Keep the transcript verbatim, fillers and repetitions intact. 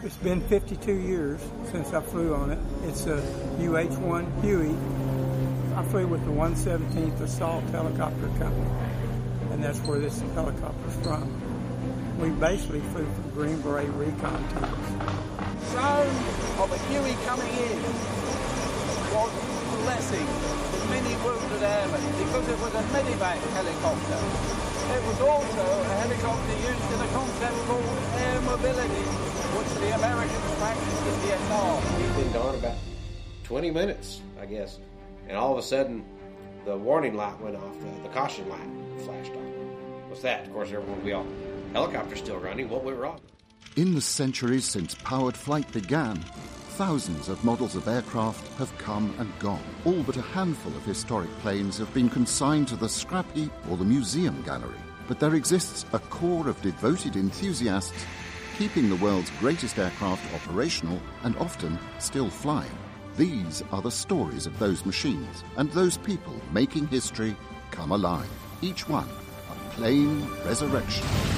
It's been fifty-two years since I flew on it. It's a U H one Huey. I flew with the one seventeenth Assault Helicopter Company, and that's where this helicopter's from. We basically flew for Green Beret recon teams. Sound of a Huey coming in was a blessing for many wounded airmen because it was a medevac helicopter. It was also a helicopter used in a concept called air mobility, which the Americans practiced in Vietnam. He'd been gone about twenty minutes, I guess, and all of a sudden the warning light went off, the, the caution light flashed on. What's that? Of course, everyone, we all, helicopter's still running, what went wrong? In the centuries since powered flight began, thousands of models of aircraft have come and gone. All but a handful of historic planes have been consigned to the scrap heap or the museum gallery. But there exists a core of devoted enthusiasts keeping the world's greatest aircraft operational and often still flying. These are the stories of those machines and those people making history come alive. Each one a plane resurrection.